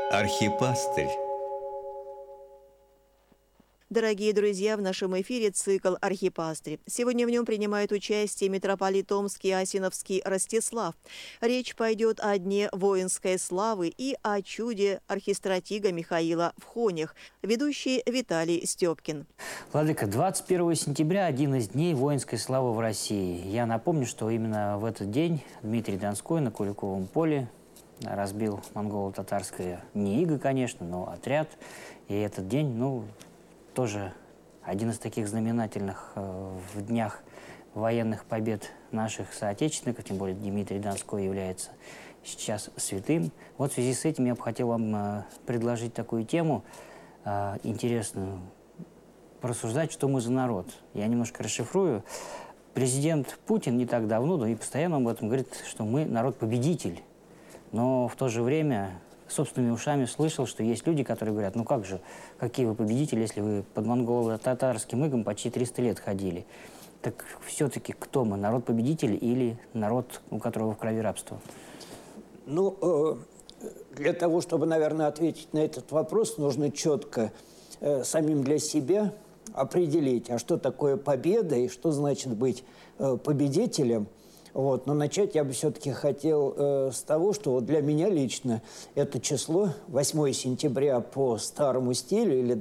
Архипастырь. Дорогие друзья, в нашем эфире цикл «Архипастырь». Сегодня в нем принимает участие митрополит Омский Асиновский Ростислав. Речь пойдет о Дне воинской славы и о чуде архистратига Михаила в Хонях. Ведущий Виталий Степкин. Владыка, 21 сентября – один из дней воинской славы в России. Я напомню, что именно в этот день Дмитрий Донской на Куликовом поле разбил монголо-татарское, не иго, конечно, но отряд. И этот день, тоже один из таких знаменательных в днях военных побед наших соотечественников, тем более Дмитрий Донской является сейчас святым. Вот в связи с этим я бы хотел вам предложить такую тему интересную, порассуждать, что мы за народ. Я немножко расшифрую. Президент Путин не так давно, и постоянно об этом говорит, что мы народ-победитель. Но в то же время собственными ушами слышал, что есть люди, которые говорят, как же, какие вы победители, если вы под монголо-татарским игом почти 300 лет ходили. Так все-таки кто мы, народ-победитель или народ, у которого в крови рабство? Для того, чтобы, наверное, ответить на этот вопрос, нужно четко самим для себя определить, а что такое победа и что значит быть победителем. Но начать я бы все-таки хотел с того, что для меня лично это число 8 сентября по старому стилю или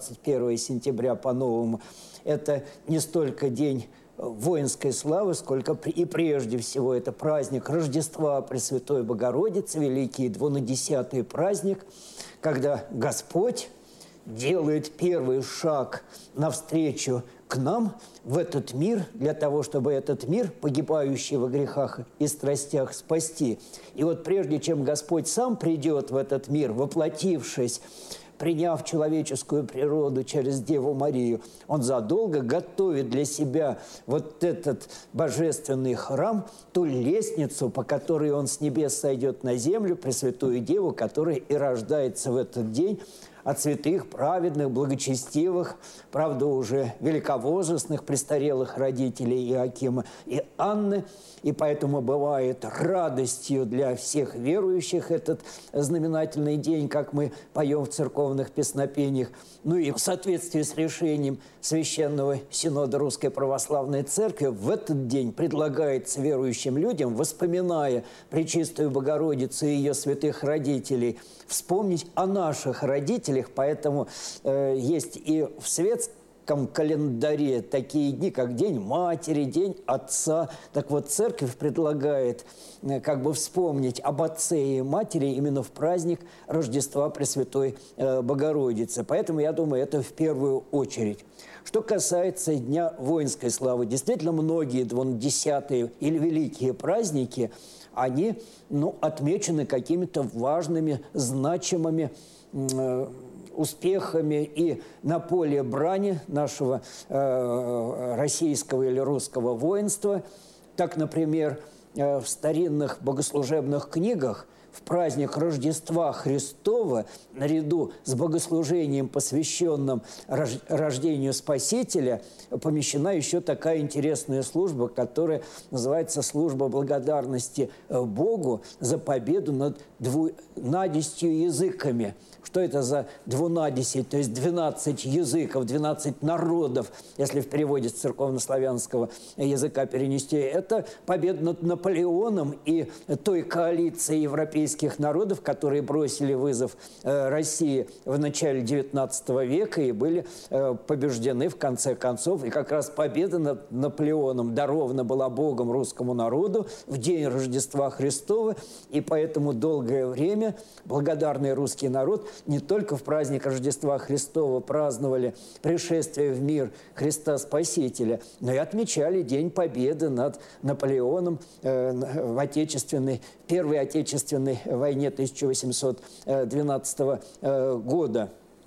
21 сентября по новому, это не столько день воинской славы, сколько и прежде всего это праздник Рождества Пресвятой Богородицы, великий двунадесятый праздник, когда Господь делает первый шаг навстречу к нам в этот мир, для того, чтобы этот мир, погибающий во грехах и страстях, спасти. И вот прежде чем Господь сам придет в этот мир, воплотившись, приняв человеческую природу через Деву Марию, Он задолго готовит для себя вот этот божественный храм, ту лестницу, по которой Он с небес сойдет на землю, Пресвятую Деву, которая и рождается в этот день от святых, праведных, благочестивых, правда, уже великовозрастных, престарелых родителей Иоакима и Анны. И поэтому бывает радостью для всех верующих этот знаменательный день, как мы поем в церковных песнопениях. И в соответствии с решением Священного Синода Русской Православной Церкви в этот день предлагается верующим людям, вспоминая Пречистую Богородицу и ее святых родителей, вспомнить о наших родителях. Поэтому есть и в светском календаре такие дни, как День Матери, День Отца. Так вот, Церковь предлагает вспомнить об Отце и Матери именно в праздник Рождества Пресвятой Богородицы. Поэтому, я думаю, это в первую очередь. Что касается Дня воинской славы, действительно, многие двунадесятые или великие праздники, они отмечены какими-то важными, значимыми успехами и на поле брани нашего российского или русского воинства. Так, например, в старинных богослужебных книгах в праздник Рождества Христова наряду с богослужением, посвященным рождению Спасителя, помещена еще такая интересная служба, которая называется «Служба благодарности Богу за победу над двунадесятью языками». Что это за двунадесять, то есть 12 языков, 12 народов, если в переводе с церковнославянского языка перенести. Это победа над Наполеоном и той коалицией европейских народов, которые бросили вызов России в начале XIX века и были побеждены в конце концов. И как раз победа над Наполеоном дарована была Богом русскому народу в день Рождества Христова. И поэтому долгое время благодарный русский народ не только в праздник Рождества Христова праздновали пришествие в мир Христа Спасителя, но и отмечали День Победы над Наполеоном в Первой Отечественной войне 1812 года.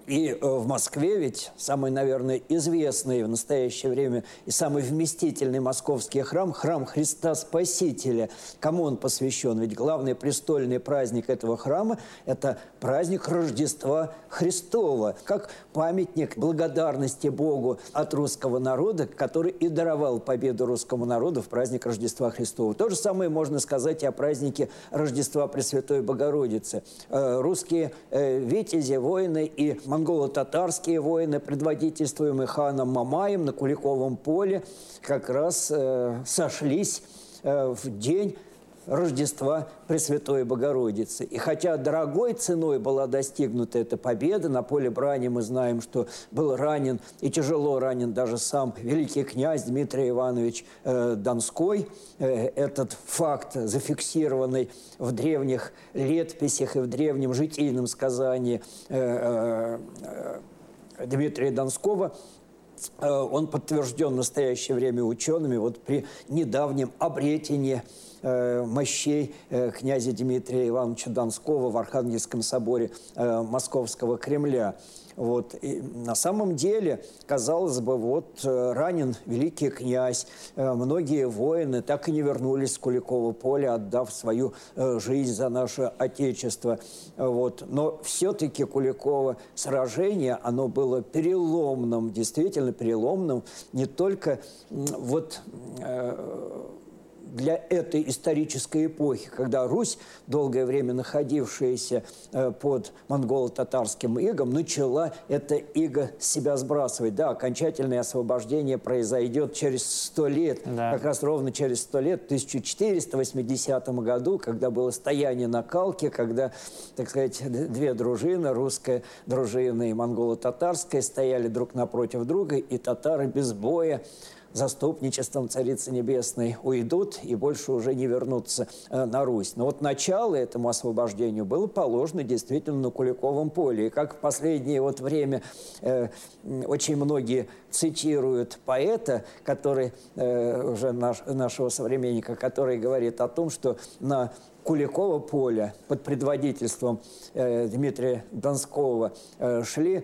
И в Москве ведь самый, наверное, известный в настоящее время и самый вместительный московский храм – храм Христа Спасителя. Кому он посвящен? Ведь главный престольный праздник этого храма – это праздник Рождества Христова, как памятник благодарности Богу от русского народа, который и даровал победу русскому народу в праздник Рождества Христова. То же самое можно сказать и о празднике Рождества Пресвятой Богородицы. Русские витязи, воины и монголо-татарские воины, предводительствуемые ханом Мамаем на Куликовом поле, как раз сошлись в день Рождества Пресвятой Богородицы. И хотя дорогой ценой была достигнута эта победа, на поле брани мы знаем, что был ранен и тяжело ранен даже сам великий князь Дмитрий Иванович Донской. Этот факт, зафиксированный в древних летописях и в древнем житийном сказании Дмитрия Донского, он подтвержден в настоящее время учеными вот при недавнем обретении мощей князя Дмитрия Ивановича Донского в Архангельском соборе Московского Кремля. Вот. И на самом деле, казалось бы, вот ранен великий князь, многие воины так и не вернулись с Куликового поля, отдав свою жизнь за наше Отечество. Вот. Но все-таки Куликово сражение, оно было переломным, действительно переломным, не только вот для этой исторической эпохи, когда Русь, долгое время находившаяся под монголо-татарским игом, начала это иго с себя сбрасывать. Да, окончательное освобождение произойдет через 100 лет, да. Как раз ровно через 100 лет, в 1480 году, когда было стояние на Калке, когда, так сказать, две дружины, русская дружина и монголо-татарская, стояли друг напротив друга, и татары без боя, заступничеством Царицы Небесной уйдут и больше уже не вернутся на Русь. Но вот начало этому освобождению было положено действительно на Куликовом поле. И как в последнее вот время очень многие цитируют поэта, который уже нашего современника, который говорит о том, что на Куликово поле под предводительством Дмитрия Донского шли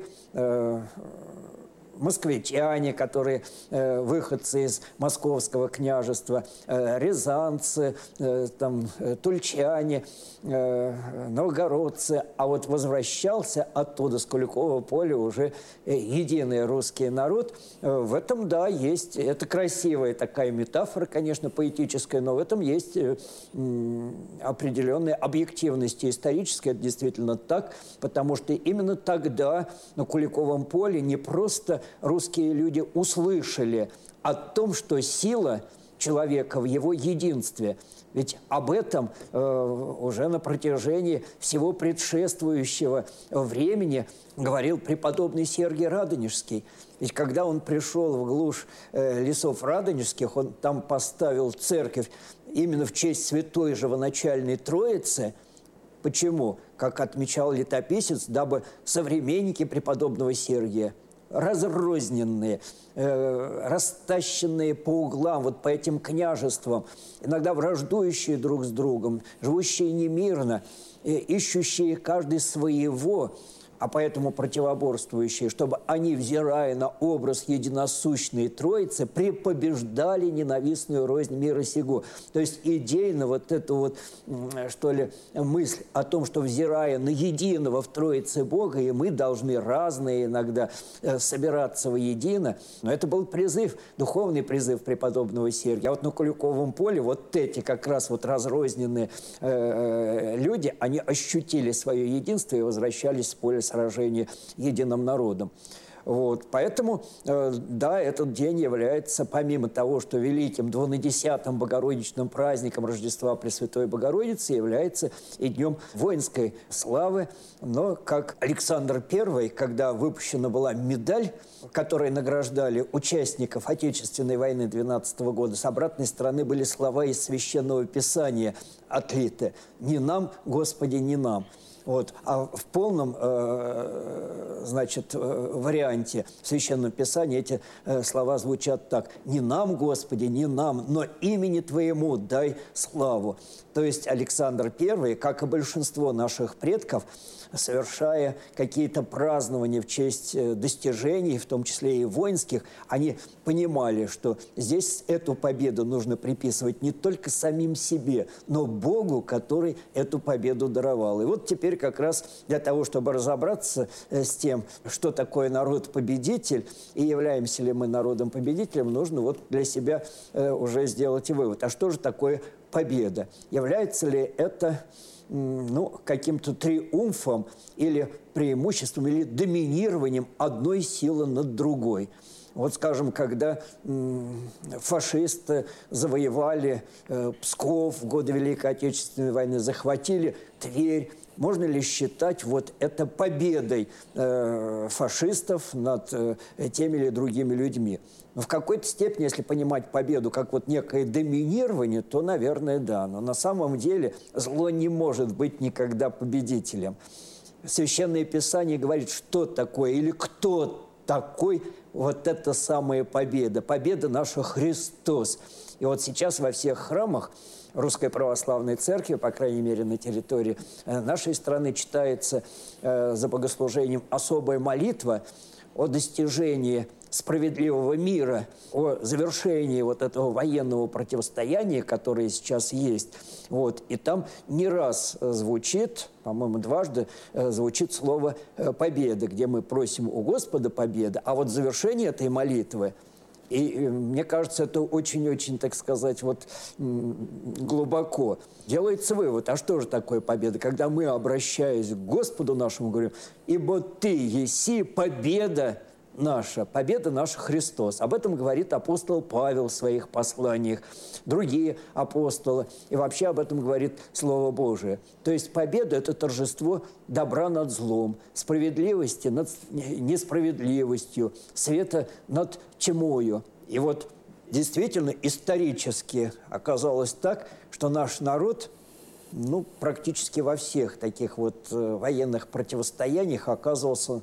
москвитяне, которые выходцы из Московского княжества, рязанцы, там, тульчане, новгородцы. А вот возвращался оттуда, с Куликового поля, уже единый русский народ. В этом, да, есть, это красивая такая метафора, конечно, поэтическая, но в этом есть определенная объективность историческая. Это действительно так, потому что именно тогда на Куликовом поле не просто русские люди услышали о том, что сила человека в его единстве. Ведь об этом уже на протяжении всего предшествующего времени говорил преподобный Сергий Радонежский. Ведь когда он пришел в глушь лесов радонежских, он там поставил церковь именно в честь святой живоначальной Троицы. Почему? Как отмечал летописец, дабы современники преподобного Сергия, разрозненные, растащенные по углам, вот по этим княжествам, иногда враждующие друг с другом, живущие немирно, ищущие каждый своего, а поэтому противоборствующие, чтобы они, взирая на образ единосущной Троицы, препобеждали ненавистную рознь мира сего. То есть идейно вот эту вот, что ли, мысль о том, что, взирая на единого в Троице Бога, и мы должны разные иногда собираться воедино, но это был призыв, духовный призыв преподобного Сергия. А вот на Куликовом поле вот эти как раз вот разрозненные люди, они ощутили свое единство и возвращались с поля сражения единым народом. Вот. Поэтому, да, этот день является, помимо того, что великим 12-м богородичным праздником Рождества Пресвятой Богородицы, является и днем воинской славы. Но как Александр I, когда выпущена была медаль, которой награждали участников Отечественной войны 12 года, с обратной стороны были слова из Священного Писания отлиты: «Не нам, Господи, не нам». Вот. А в полном варианте в Священном Писании эти слова звучат так: «Не нам, Господи, не нам, но имени Твоему дай славу». То есть Александр I, как и большинство наших предков, совершая какие-то празднования в честь достижений, в том числе и воинских, они понимали, что здесь эту победу нужно приписывать не только самим себе, но Богу, который эту победу даровал. И вот теперь как раз для того, чтобы разобраться с тем, что такое народ-победитель и являемся ли мы народом-победителем, нужно вот для себя уже сделать вывод. А что же такое победа? Является ли это каким-то триумфом или преимуществом, или доминированием одной силы над другой? Вот, скажем, когда фашисты завоевали Псков в годы Великой Отечественной войны, захватили Тверь, можно ли считать вот это победой фашистов над теми или другими людьми? Но в какой-то степени, если понимать победу как вот некое доминирование, то, наверное, да. Но на самом деле зло не может быть никогда победителем. Священное Писание говорит, что такое или кто такой вот эта самая победа. Победа наша Христос. И вот сейчас во всех храмах Русской Православной Церкви, по крайней мере, на территории нашей страны, читается за богослужением особая молитва о достижении справедливого мира, о завершении вот этого военного противостояния, которое сейчас есть. Вот. И там не раз звучит, по-моему, дважды звучит слово «победа», где мы просим у Господа победы. А вот завершение этой молитвы, и мне кажется, это очень-очень, так сказать, вот глубоко. Делается вывод, а что же такое победа? Когда мы, обращаясь к Господу нашему, говорим: «Ибо Ты еси победа наша Христос». Об этом говорит апостол Павел в своих посланиях, другие апостолы. И вообще об этом говорит Слово Божие. То есть победа – это торжество добра над злом, справедливости над несправедливостью, света над тьмою. И вот действительно исторически оказалось так, что наш народ практически во всех таких вот военных противостояниях оказывался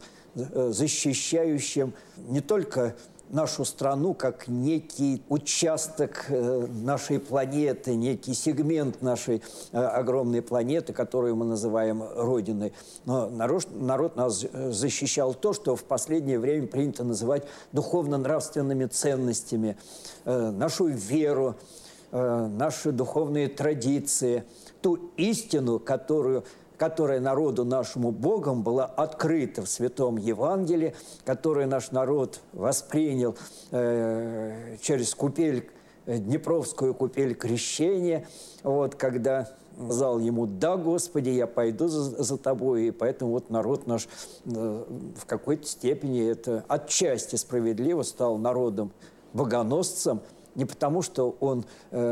защищающим не только нашу страну как некий участок нашей планеты, некий сегмент нашей огромной планеты, которую мы называем Родиной. Но народ нас защищал то, что в последнее время принято называть духовно-нравственными ценностями, нашу веру, наши духовные традиции, ту истину, которая народу нашему Богом была открыта в Святом Евангелии, которую наш народ воспринял через Днепровскую купель крещения, вот, когда сказал ему: «Да, Господи, я пойду за тобой». И поэтому вот народ наш в какой-то степени, это отчасти справедливо, стал народом-богоносцем, не потому что он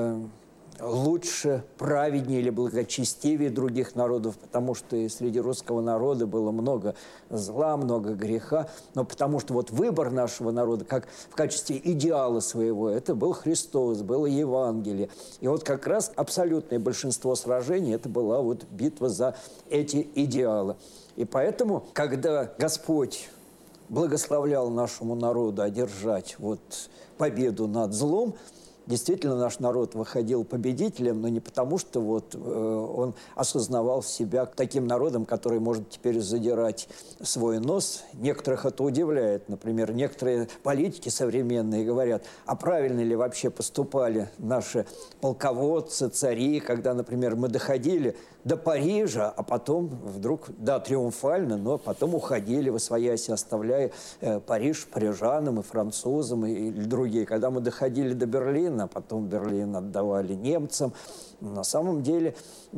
лучше, праведнее или благочестивее других народов, потому что и среди русского народа было много зла, много греха, но потому что вот выбор нашего народа, как в качестве идеала своего, это был Христос, было Евангелие. И вот как раз абсолютное большинство сражений, это была вот битва за эти идеалы. И поэтому, когда Господь благословлял нашему народу одержать вот победу над злом, действительно, наш народ выходил победителем, но не потому, что вот он осознавал себя таким народом, который может теперь задирать свой нос. Некоторых это удивляет. Например, некоторые политики современные говорят: а правильно ли вообще поступали наши полководцы, цари, когда, например, мы доходили до Парижа, а потом вдруг, да, триумфально, но потом уходили восвоясь, оставляя Париж парижанам и французам и другие. Когда мы доходили до Берлина, а потом Берлин отдавали немцам. На самом деле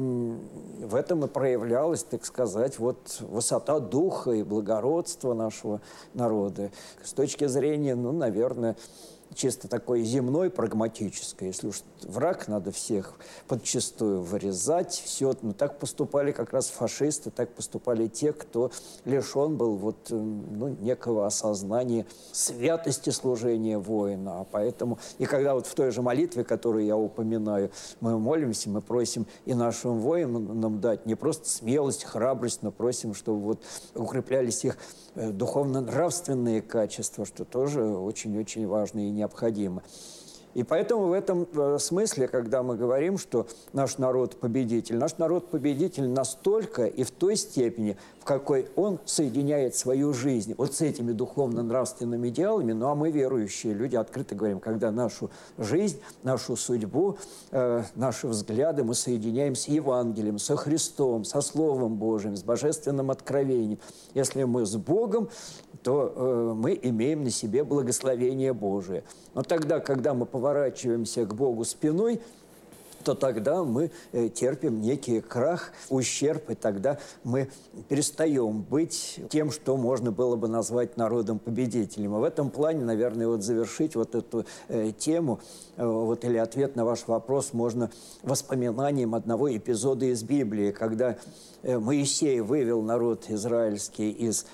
в этом и проявлялась, так сказать, вот высота духа и благородства нашего народа. С точки зрения, наверное, чисто такое земное, прагматическое. Если уж враг, надо всех подчистую вырезать. Все. Ну, так поступали как раз фашисты, так поступали те, кто лишен был некого осознания святости служения воина. А поэтому, и когда вот в той же молитве, которую я упоминаю, мы молимся, мы просим и нашим воинам дать не просто смелость, храбрость, но просим, чтобы вот укреплялись их духовно-нравственные качества, что тоже очень-очень важно и необходимо. И поэтому в этом смысле, когда мы говорим, что наш народ победитель настолько и в той степени, в какой он соединяет свою жизнь вот с этими духовно-нравственными идеалами. Ну а мы, верующие люди, открыто говорим, когда нашу жизнь, нашу судьбу, наши взгляды мы соединяем с Евангелием, со Христом, со Словом Божьим, с божественным откровением. Если мы с Богом, то мы имеем на себе благословение Божие. Но тогда, когда мы поворачиваемся к Богу спиной, то тогда мы терпим некий крах, ущерб, и тогда мы перестаем быть тем, что можно было бы назвать народом-победителем. И в этом плане, наверное, вот завершить вот эту тему, или ответ на ваш вопрос можно воспоминанием одного эпизода из Библии, когда Моисей вывел народ израильский из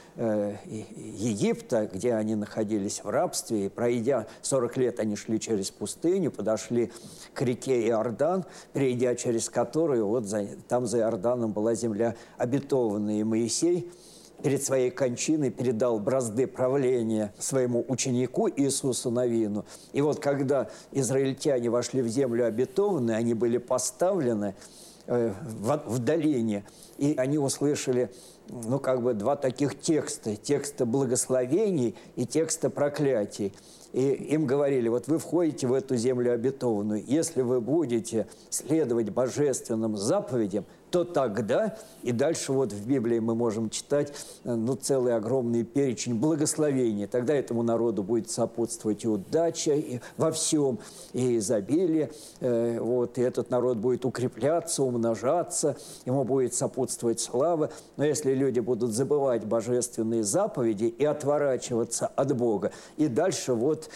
Египта, где они находились в рабстве, и пройдя 40 лет, они шли через пустыню, подошли к реке Иордан, перейдя через которую, там за Иорданом была земля обетованная, и Моисей перед своей кончиной передал бразды правления своему ученику Иисусу Навину. И вот когда израильтяне вошли в землю обетованную, они были поставлены в долине, и они услышали, два таких текста. Текста благословений и текста проклятий. И им говорили, вот вы входите в эту землю обетованную, если вы будете следовать божественным заповедям, то тогда, и дальше вот в Библии мы можем читать, целый огромный перечень благословений. Тогда этому народу будет сопутствовать и удача и во всем, и изобилие. И этот народ будет укрепляться, умножаться, ему будет сопутствовать слава. Но если люди будут забывать божественные заповеди и отворачиваться от Бога, и дальше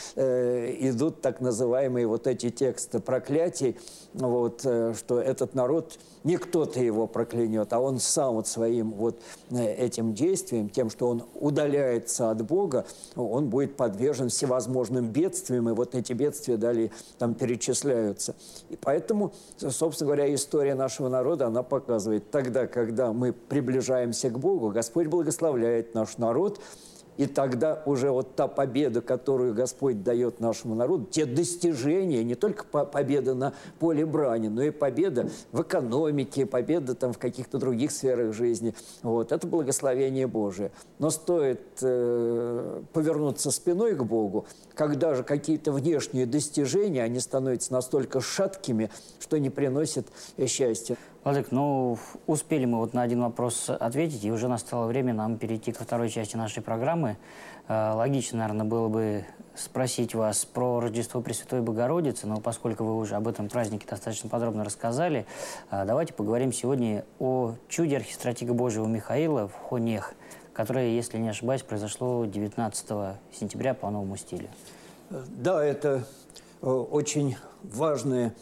идут так называемые эти тексты проклятий, что этот народ, не кто-то его проклянет, а он сам своим этим действием, тем, что он удаляется от Бога, он будет подвержен всевозможным бедствиям, и эти бедствия далее там перечисляются. И поэтому, собственно говоря, история нашего народа, она показывает, тогда, когда мы приближаемся к Богу, Господь благословляет наш народ. И тогда уже та победа, которую Господь дает нашему народу, те достижения, не только победа на поле брани, но и победа в экономике, победа в каких-то других сферах жизни. Это благословение Божие. Но стоит повернуться спиной к Богу, когда же какие-то внешние достижения, они становятся настолько шаткими, что не приносят счастья. Владык, успели мы на один вопрос ответить, и уже настало время нам перейти ко второй части нашей программы. Логично, наверное, было бы спросить вас про Рождество Пресвятой Богородицы, но поскольку вы уже об этом празднике достаточно подробно рассказали, давайте поговорим сегодня о чуде архистратига Божьего Михаила в Хонех, которое, если не ошибаюсь, произошло 19 сентября по новому стилю. Да, это очень важная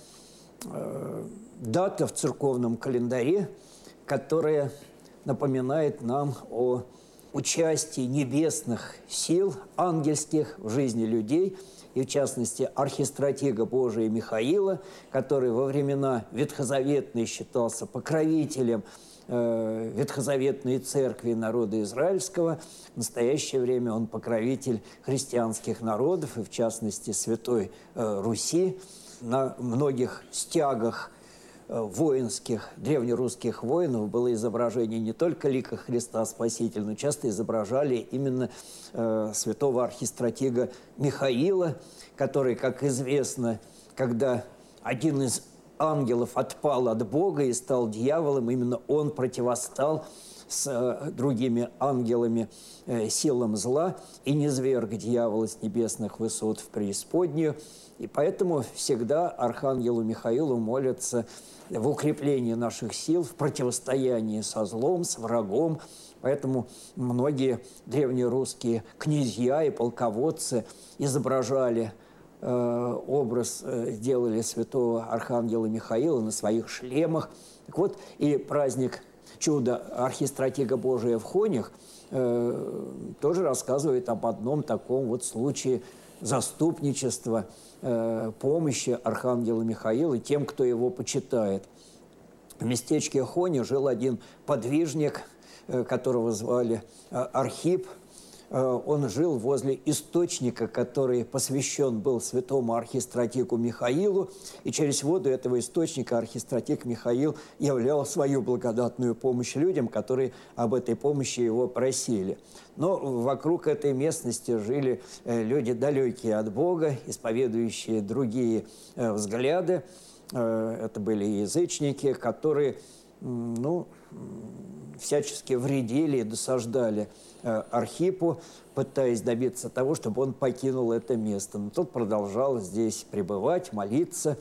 дата в церковном календаре, которая напоминает нам о участии небесных сил, ангельских в жизни людей, и в частности архистратига Божия Михаила, который во времена ветхозаветные считался покровителем ветхозаветной церкви народа израильского. В настоящее время он покровитель христианских народов, и в частности Святой Руси. На многих стягах воинских, древнерусских воинов было изображение не только лика Христа Спасителя, но часто изображали именно святого архистратига Михаила, который, как известно, когда один из ангелов отпал от Бога и стал дьяволом, именно он противостал с другими ангелами силам зла и низверг дьявола с небесных высот в преисподнюю. И поэтому всегда архангелу Михаилу молятся в укреплении наших сил, в противостоянии со злом, с врагом. Поэтому многие древнерусские князья и полководцы изображали образ сделали святого архангела Михаила на своих шлемах. Так вот, и праздник чуда архистратига Божия в Хонях тоже рассказывает об одном таком вот случае заступничества, помощи архангела Михаила тем, кто его почитает. В местечке Хони жил один подвижник, которого звали Архип. Он жил возле источника, который посвящен был святому архистратику Михаилу, и через воду этого источника архистратик Михаил являл свою благодатную помощь людям, которые об этой помощи его просили. Но вокруг этой местности жили люди далекие от Бога, исповедующие другие взгляды. Это были язычники, которые всячески вредили и досаждали Архипу, пытаясь добиться того, чтобы он покинул это место. Но тот продолжал здесь пребывать, молиться,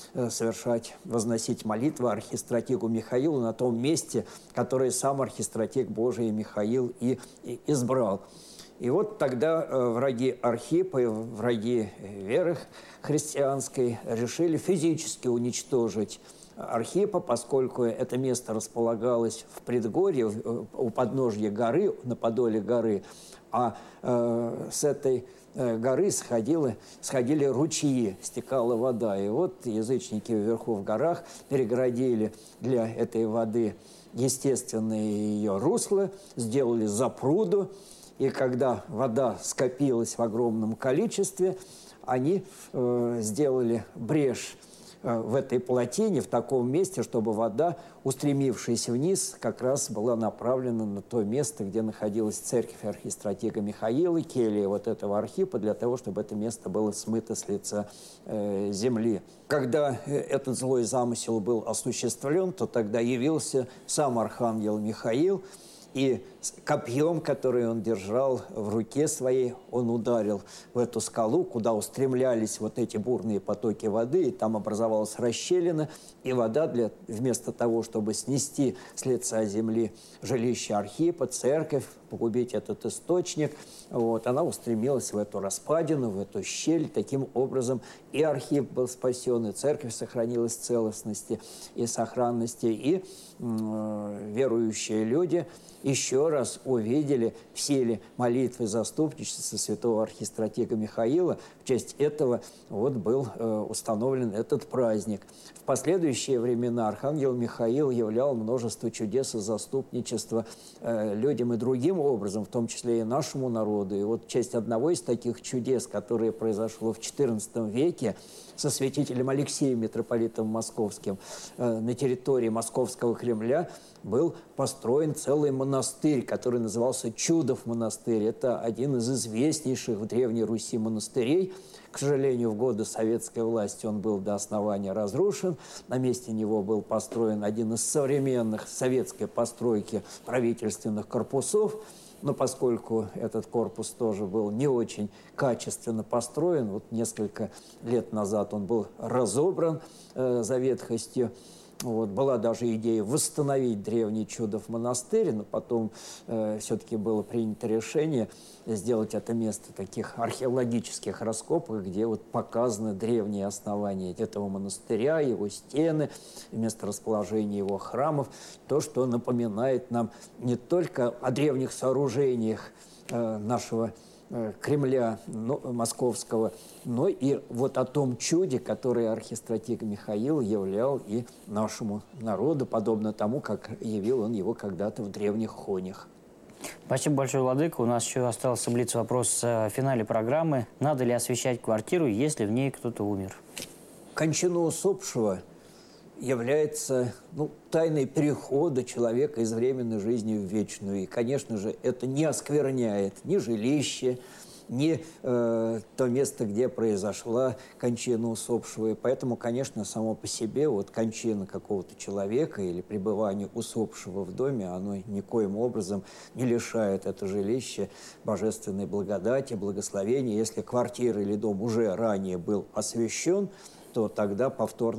возносить молитвы архистратигу Михаилу на том месте, которое сам архистратиг Божий Михаил и избрал. И вот тогда враги Архипа и враги веры христианской решили физически уничтожить Архипа, поскольку это место располагалось в предгорье, у подножья горы, на подоле горы, а с этой горы сходили ручьи, стекала вода. И вот язычники вверху в горах перегородили для этой воды естественное ее русло, сделали запруду, и когда вода скопилась в огромном количестве, они сделали брешь в этой плотине, в таком месте, чтобы вода, устремившись вниз, как раз была направлена на то место, где находилась церковь архистратига Михаила, келья вот этого Архипа, для того, чтобы это место было смыто с лица земли. Когда этот злой замысел был осуществлен, то тогда явился сам архангел Михаил, и копьем, которое он держал в руке своей, он ударил в эту скалу, куда устремлялись вот эти бурные потоки воды, и там образовалась расщелина, и вода вместо того, чтобы снести с лица земли жилище Архипа, церковь, погубить этот источник, она устремилась в эту распадину, в эту щель. Таким образом и Архип был спасен, и церковь сохранилась в целостности и сохранности, и верующие люди еще раз увидели в силе молитвы заступничества святого архистратига Михаила. В честь этого был установлен этот праздник. В последующие времена архангел Михаил являл множество чудес и заступничества людям и другим образом, в том числе и нашему народу. И вот в честь одного из таких чудес, которое произошло в XIV веке, со святителем Алексеем, митрополитом Московским, на территории Московского Кремля был построен целый монастырь, который назывался Чудов монастырь. Это один из известнейших в Древней Руси монастырей. К сожалению, в годы советской власти он был до основания разрушен. На месте него был построен один из современных советской постройки правительственных корпусов. Но поскольку этот корпус тоже был не очень качественно построен, несколько лет назад он был разобран за ветхостью. Была даже идея восстановить древний Чудов монастырь, но потом все-таки было принято решение сделать это место таких археологических раскопок, где показаны древние основания этого монастыря, его стены, место расположения его храмов, то, что напоминает нам не только о древних сооружениях нашего Кремля московского, но и о том чуде, которое архистратиг Михаил являл и нашему народу, подобно тому, как явил он его когда-то в древних Хонях. Спасибо большое, владыка. У нас еще остался блиц-вопрос в финале программы. Надо ли освещать квартиру, если в ней кто-то умер? Кончина усопшего является тайной перехода человека из временной жизни в вечную. И, конечно же, это не оскверняет ни жилище, ни то место, где произошла кончина усопшего. И поэтому, конечно, само по себе кончина какого-то человека или пребывание усопшего в доме, оно никоим образом не лишает это жилище божественной благодати, благословения. Если квартира или дом уже ранее был освящен, то тогда повторно